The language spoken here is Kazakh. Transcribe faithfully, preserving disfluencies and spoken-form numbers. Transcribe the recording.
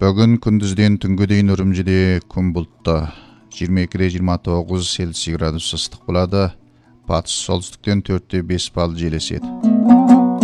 Бүгін күндізден түнгі дейін Үрімжіде күн бұлтты. жиырма екі жиырма тоғыз Цельсий градус ыстық болады. Батыс солтүстіктен төрт бес балл жел еседі.